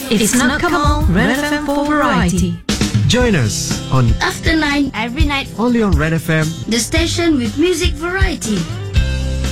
It's not come on, Red FM for variety. Join us on After 9 every night, only on Red FM. the station with music variety.